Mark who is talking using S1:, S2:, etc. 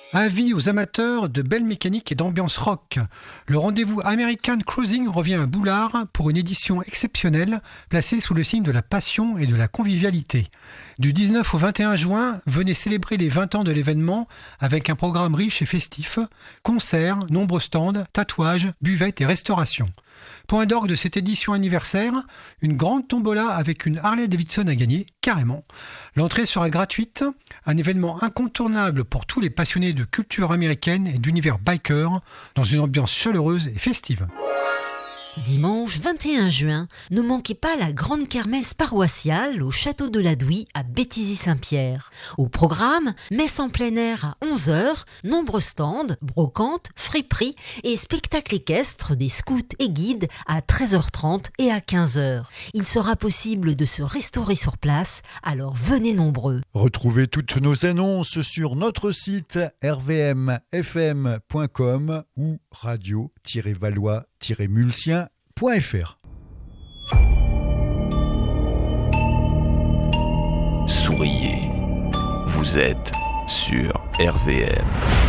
S1: Avis aux amateurs de belle mécanique et d'ambiance rock. Le rendez-vous American Cruising revient à Boulard pour une édition exceptionnelle placée sous le signe de la passion et de la convivialité. Du 19 au 21 juin, venez célébrer les 20 ans de l'événement avec un programme riche et festif, concerts, nombreux stands, tatouages, buvettes et restauration. Point d'orgue de cette édition anniversaire, une grande tombola avec une Harley Davidson à gagner, carrément. L'entrée sera gratuite, un événement incontournable pour tous les passionnés de culture américaine et d'univers biker, dans une ambiance chaleureuse et festive.
S2: Dimanche 21 juin, ne manquez pas la grande kermesse paroissiale au château de la Douy à Béthisy-Saint-Pierre. Au programme, messe en plein air à 11h, nombreux stands, brocantes, friperies et spectacles équestres des scouts et guides à 13h30 et à 15h. Il sera possible de se restaurer sur place, alors venez nombreux.
S3: Retrouvez toutes nos annonces sur notre site rvmfm.com ou radio-valois-mulsien.fr.
S4: Souriez, vous êtes sur RVM.